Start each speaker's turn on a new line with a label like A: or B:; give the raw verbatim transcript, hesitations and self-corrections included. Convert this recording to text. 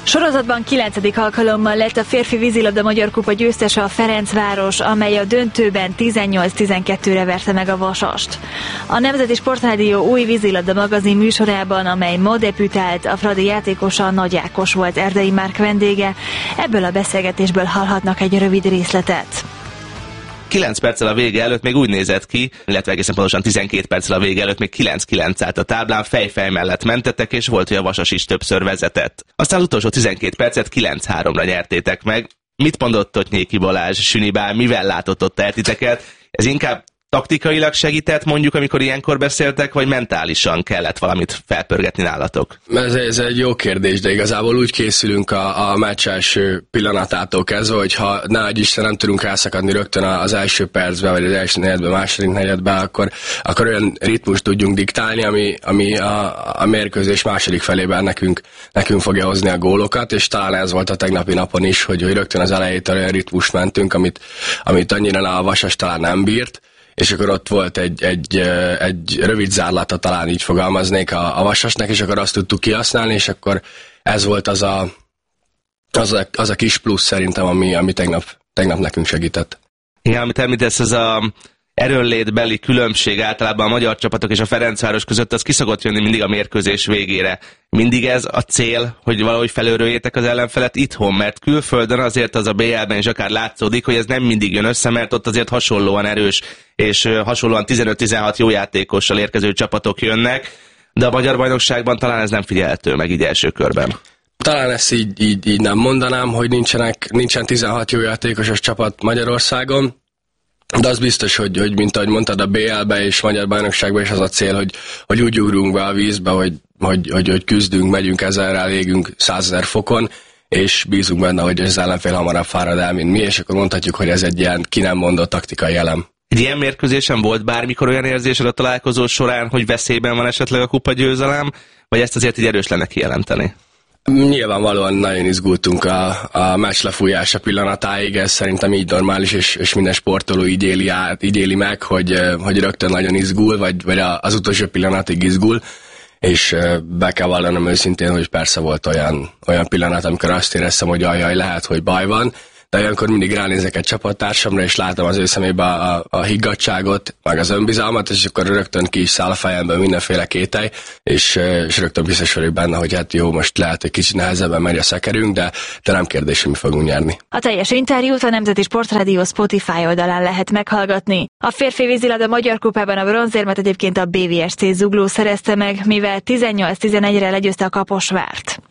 A: Sorozatban kilencedik alkalommal lett a férfi vízilabda Magyar Kupa győztese a Ferencváros, amely a döntőben tizennyolc tizenkettőre verte meg a Vasast. A Nemzeti Sportrádió új vízilabda magazin műsorában, amely ma debütált, a Fradi játékosa Nagy Ákos volt Erdei Márk vendége. Ebből a beszélgetésből hallhatnak egy rövid részletet.
B: kilenc perccel a vége előtt még úgy nézett ki, illetve egészen pontosan tizenkét perccel a vége előtt még kilenc kilenc állt a táblán, fej-fej mellett mentetek, és volt, hogy a Vasas is többször vezetett. Aztán az utolsó tizenkét percet kilenc háromra nyertétek meg. Mit mondott ott Nyéki Balázs, Sünibál, mivel látott ott eltiteket? Ez inkább taktikailag segített, mondjuk, amikor ilyenkor beszéltek, vagy mentálisan kellett valamit felpörgetni nálatok?
C: Ez, ez egy jó kérdés, de igazából úgy készülünk a, a meccs első pillanatától kezdve, hogy ha nehogy Isten nem tudunk rászakadni rögtön az első percben, vagy az első negyedben, második negyedben, akkor, akkor olyan ritmust tudjunk diktálni, ami, ami a, a mérkőzés második felében nekünk, nekünk fogja hozni a gólokat, és talán ez volt a tegnapi napon is, hogy, hogy rögtön az elejétől olyan ritmust mentünk, amit, amit annyira a Vasas talán nem bírt, és akkor ott volt egy, egy, egy rövid zárlata, talán így fogalmaznék a, a Vasasnak, és akkor azt tudtuk kihasználni, és akkor ez volt az a, az a, az a kis plusz szerintem, ami, ami tegnap, tegnap nekünk segített.
B: Igen, amit említesz, ez a erőnlétbeli különbség általában a magyar csapatok és a Ferencváros között, az ki szokott jönni mindig a mérkőzés végére. Mindig ez a cél, hogy valahogy felőröljétek az ellenfelet itthon, mert külföldön azért az a bé el-ben is akár látszódik, hogy ez nem mindig jön össze, mert ott azért hasonlóan erős és hasonlóan tizenöt-tizenhat jó játékossal érkező csapatok jönnek, de a magyar bajnokságban talán ez nem figyelhető meg így első körben.
C: Talán ezt így, így, így nem mondanám, hogy nincsenek, nincsen tizenhat jó játékosos csapat Magyarországon, de az biztos, hogy, hogy mint ahogy mondtad, a bé el-be és Magyar Bajnokságban is az a cél, hogy, hogy úgy ugrunk be a vízbe, hogy, hogy, hogy, hogy küzdünk, megyünk ezerrel, égünk százezer fokon, és bízunk benne, hogy az ellenfél hamarabb fárad el, mint mi, és akkor mondhatjuk, hogy ez egy ilyen ki nem mondott taktikai elem.
B: Egy ilyen mérkőzésen volt bármikor olyan érzésed a találkozó során, hogy veszélyben van esetleg a kupa győzelem, vagy ezt azért így erős lenne kijelenteni?
C: Nyilvánvalóan nagyon izgultunk a, a meccs lefújása pillanatáig, ez szerintem így normális, és, és minden sportoló így éli, át, így éli meg, hogy, hogy rögtön nagyon izgul, vagy, vagy az utolsó pillanatig izgul, és be kell vallanom őszintén, hogy persze volt olyan, olyan pillanat, amikor azt éreztem, hogy ajaj, lehet, hogy baj van, de olyankor mindig ránézek egy csapattársamra, és látom az ő szemébe a, a, a higgadtságot, meg az önbizalmat, és akkor rögtön ki is száll a fejemben mindenféle kételj, és, és rögtön biztos vagyok benne, hogy hát jó, most lehet, hogy kicsit nehezebben megy a szekerünk, de, de nem kérdés, hogy mi fogunk nyerni.
A: A teljes interjút a Nemzeti Sportrádió Spotify oldalán lehet meghallgatni. A férfi vízilabda Magyar Kupában a bronzérmet egyébként a bé vé es cé Zugló szerezte meg, mivel tizennyolc tizenegyre legyőzte a Kaposvárt.